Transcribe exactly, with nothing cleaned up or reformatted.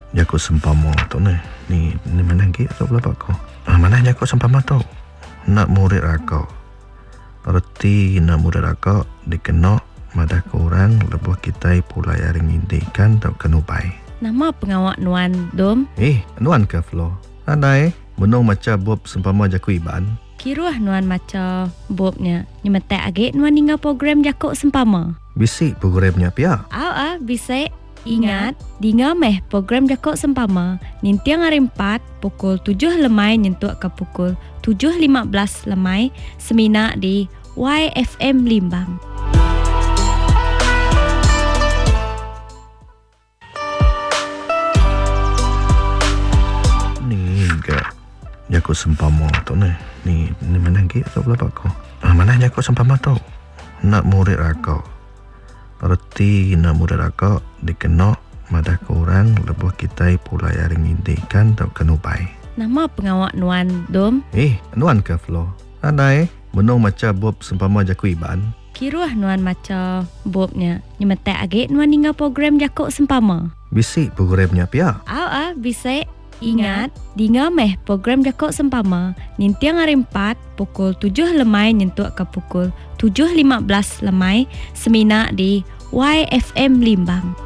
Jako sempama tu ni. Ni ni mana lagi atau berapa kau? Ah, mana jako sempama tu? Nak murid rakau. Erti nak murid rakau dikenok madah korang lebuh kita pulai aring indikan tak kenupai. Nama pengawak Nuan Dom? Eh, Nuan ke Flo? Andai menung macam bob sempama jaku iban. Kiruah Nuan macam bobnya. Nyemetek agak Nuan tinggal program jakuk sempama. Bisik programnya pia. Au ah, bisik. Ingat, dinga meh program jakuk sempama. Nintiang hari empat, pukul tujuh lemai nyentuk ke pukul tujuh lima belas lemai. Semina di Y F M Limbang. Ni ke jakuk sempama tu ni. Ni ni mana lagi atau berapa kau? Ah, mana jakuk sempama tu? Nak murid rakau. Erti nak murid rakau dikenok madah korang lebuh kita pulai aring indikan tak kenupai. Nama pengawak Nuan Dom? Eh, Nuan ke Flo? Andai menung macam bob sempama jaku iban. Kiruah Nuan macam bobnya. Nyemetek agak Nuan tinggal program jakuk sempama. Bisik programnya pia. Au ah, bisik. Ingat, dinga meh program jakuk sempama. Nintiang hari empat, pukul tujuh lemai nyentuk ke pukul tujuh lima belas lemai. Semina di Y F M Limbang.